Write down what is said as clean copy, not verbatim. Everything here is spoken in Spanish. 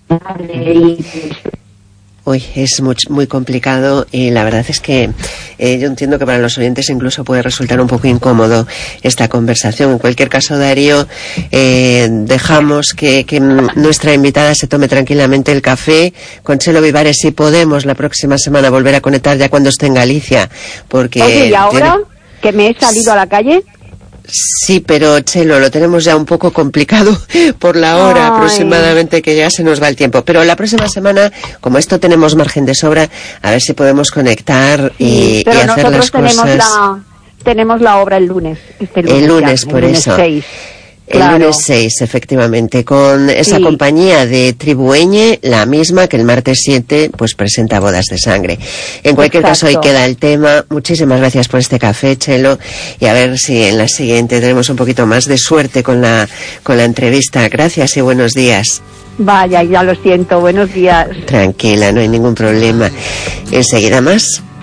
Uy, es muy complicado y la verdad es que yo entiendo que para los oyentes incluso puede resultar un poco incómodo esta conversación. En cualquier caso, Darío, dejamos que nuestra invitada se tome tranquilamente el café. Con Chelo Vivares, si podemos, la próxima semana volver a conectar ya cuando esté en Galicia. Porque oye, ¿y ahora que me he salido a la calle? Sí, pero Chelo, lo tenemos ya un poco complicado por la hora aproximadamente, que ya se nos va el tiempo. Pero la próxima semana, como esto tenemos margen de sobra, a ver si podemos conectar y hacer las cosas. Tenemos la obra el lunes. El lunes, por eso. 6. El lunes 6, efectivamente, con esa compañía de Tribueñe, la misma que el martes 7, pues presenta Bodas de Sangre. En cualquier caso, ahí queda el tema. Muchísimas gracias por este café, Chelo, y a ver si en la siguiente tenemos un poquito más de suerte con la entrevista. Gracias y buenos días. Vaya, ya lo siento, buenos días. Tranquila, no hay ningún problema. Enseguida más.